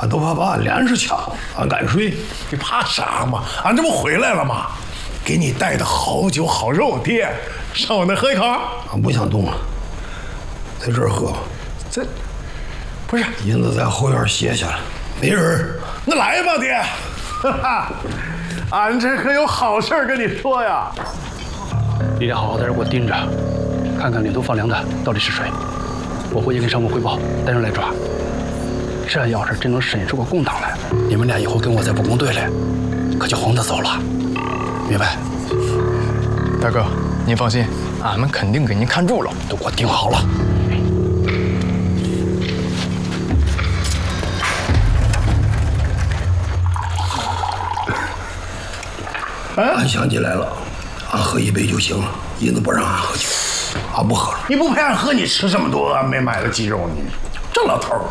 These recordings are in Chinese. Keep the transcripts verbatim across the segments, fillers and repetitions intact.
俺都怕把俺脸上掐，俺敢睡。 你怕啥嘛？俺这不回来了吗？给你带的好酒好肉，爹，上我那喝一口。 俺不想动了，在这儿喝吧。 这不是银子在后院歇下了，没人。 那来吧，爹。哈哈，俺这可有好事跟你说呀。 你得好好在这给我盯着，看看领头放粮的到底是谁。我回去跟上峰汇报，带人来抓。这要是真能审出个共党来，你们俩以后跟我在部工队里，可就横着走了，明白？ 大哥，您放心，俺们肯定给您看住了， 都给我盯好了。 俺想起来了，俺喝一杯就行了。银子不让俺喝酒，俺不喝了。 你不陪俺喝，你吃这么多俺没买的鸡肉呢？这老头儿，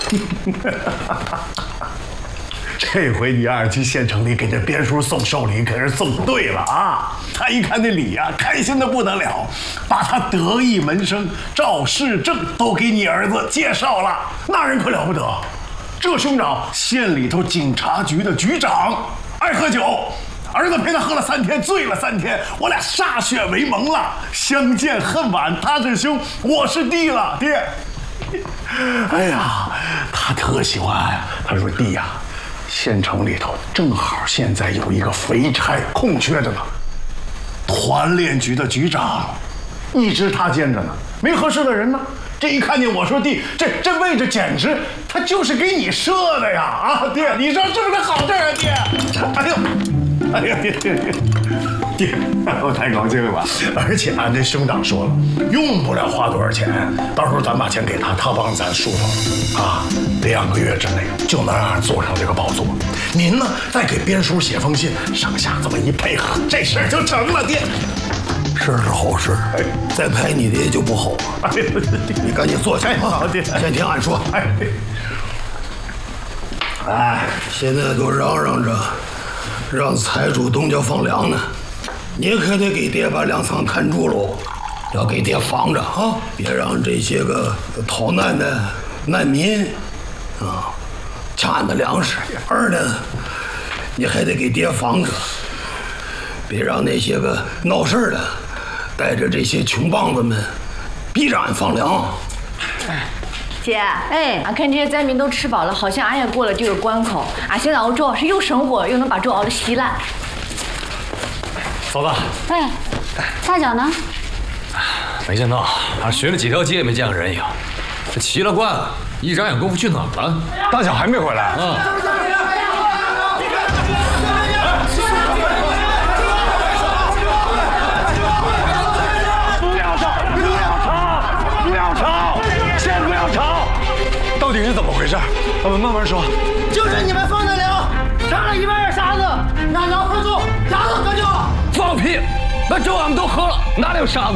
这回你让俺去县城里给这边叔送寿礼，可是送对了啊！他一看那礼呀、啊，开心的不得了，把他得意门生赵世正都给你儿子介绍了，那人可了不得。这兄长县里头警察局的局长，爱喝酒。儿子陪他喝了三天，醉了三天，我俩歃血为盟了，相见恨晚，他是兄，我是弟了，爹。哎呀，他特喜欢，他说弟呀，县城里头正好现在有一个肥差空缺着呢，团练局的局长，一直他兼着呢，没合适的人呢。这一看见我说弟，这这位置简直他就是给你设的呀！啊，爹，你说是不是好事啊，爹？哎呦！哎呀，爹爹爹，爹，我太高兴了！而且俺这兄长说了，用不了花多少钱，到时候咱把钱给他，他帮咱梳头，啊，两个月之内就能让俺坐上这个宝座。您呢，再给边叔写封信，上下这么一配合，这事儿就成了，爹。 事是好事，再拍你的也就不好了。你赶紧坐下啊！ 好，爹， 先听俺说。哎，哎，现在都嚷嚷着。让财主东家放粮呢，你可得给爹把粮仓看住喽，要给爹防着啊，别让这些个逃难的难民啊抢俺的粮食。二呢，你还得给爹防着，别让那些个闹事的带着这些穷棒子们逼着俺放粮。 姐，哎，俺看这些灾民都吃饱了，好像俺也过了这个关口。俺现在熬粥是又省火，又能把粥熬得稀烂。 嫂子， 哎，大脚呢？ 没见到，俺学了几条街也没见个人影。这奇了怪了，一眨眼功夫去哪儿了？ 大脚还没回来。 嗯。 到底是怎么回事？咱们慢慢说。 就是你们放的粮，杀了一半的沙子，让粮喝粥，沙子喝酒。 放屁！那粥俺们都喝了，哪里有沙子？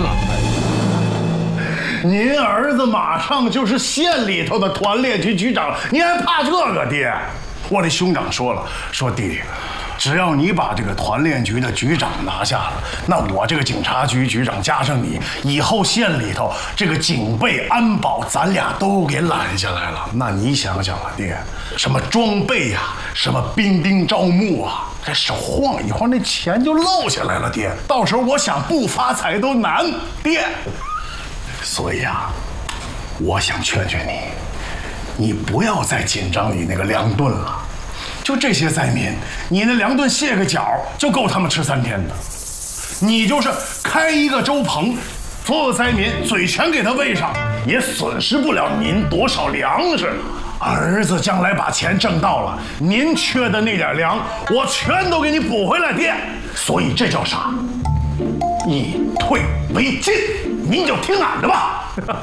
您儿子马上就是县里头的团练局局长，您还怕这个爹？我的兄长说了，说弟，只要你把这个团练局的局长拿下了，那我这个警察局局长加上你，以后县里头这个警备安保，咱俩都给揽下来了。那你想想啊，爹，什么装备呀、啊，什么兵丁招募啊，这手晃一晃，那钱就漏下来了，爹。到时候我想不发财都难，爹。所以啊，我想劝劝你，你不要再紧张你那个粮盾了。就这些灾民，你那粮盾卸个脚就够他们吃三天的。你就是开一个粥棚，所有灾民嘴全给他喂上，也损失不了您多少粮食。儿子将来把钱挣到了，您缺的那点粮，我全都给你补回来，爹。所以这叫啥？以退为进。您就听俺的吧。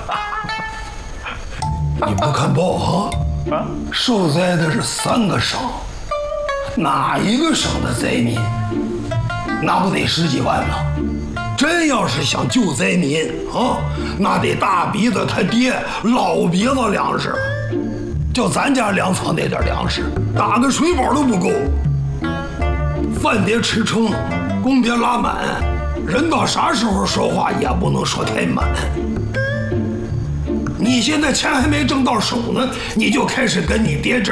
你不看报啊？啊，受灾的是三个省，哪一个省的灾民，那不得十几万吗？真要是想救灾民啊，那得大鼻子他爹老鼻子粮食，就咱家粮仓那点粮食，打个水饱都不够。饭得吃撑，弓别拉满，人到啥时候说话也不能说太满。你现在钱还没挣到手呢，你就开始跟你爹这